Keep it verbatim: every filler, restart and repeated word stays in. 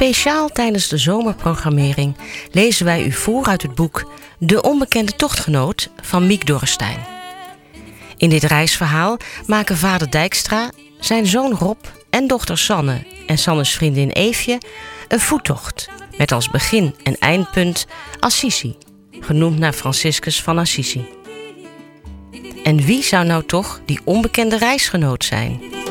Speciaal tijdens de zomerprogrammering lezen wij u voor uit het boek De Onbekende Tochtgenoot van Miek Dorrestein. In dit reisverhaal maken vader Dijkstra, zijn zoon Rob en dochter Sanne en Sannes vriendin Eefje een voettocht met als begin- en eindpunt Assisi, genoemd naar Franciscus van Assisi. En wie zou nou toch die onbekende reisgenoot zijn?